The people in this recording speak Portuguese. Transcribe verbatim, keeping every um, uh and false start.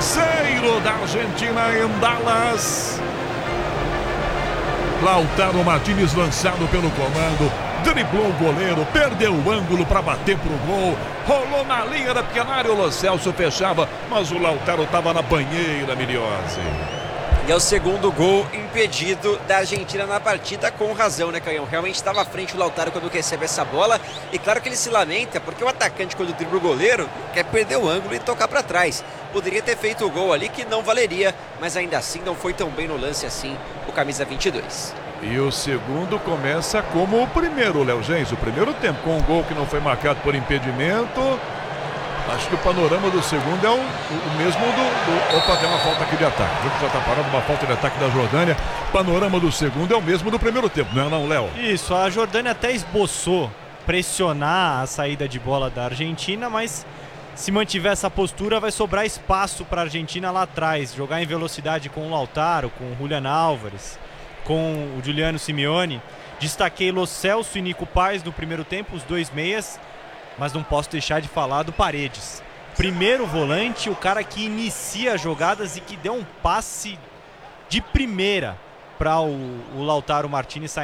Cruzeiro da Argentina em Dallas. Lautaro Martínez lançado pelo comando, driblou o goleiro, perdeu o ângulo para bater pro gol, rolou na linha da pequena área, o Lo Celso fechava, mas o Lautaro estava na banheira, Miliose. E é o segundo gol impedido da Argentina na partida, com razão, né, Canhão? Realmente estava à frente o Lautaro quando recebe essa bola. E claro que ele se lamenta, porque o atacante, quando dribla o goleiro, quer perder o ângulo e tocar para trás. Poderia ter feito o gol ali, que não valeria, mas ainda assim não foi tão bem no lance assim, o camisa vinte e dois. E o segundo começa como o primeiro, Léo Gens. O primeiro tempo, com um gol que não foi marcado por impedimento. Acho que o panorama do segundo é o, o mesmo do, do... Opa, tem uma falta aqui de ataque. O jogo já está parado, uma falta de ataque da Jordânia. Panorama do segundo é o mesmo do primeiro tempo, não é não, Léo? Isso, a Jordânia até esboçou pressionar a saída de bola da Argentina, mas se mantiver essa postura vai sobrar espaço para a Argentina lá atrás. Jogar em velocidade com o Lautaro, com o Julián Álvares, com o Giuliano Simeone. Destaquei Lo Celso e Nico Paz no primeiro tempo, os dois meias. Mas não posso deixar de falar do Paredes. Primeiro volante, o cara que inicia jogadas e que deu um passe de primeira para o, o Lautaro Martínez sair.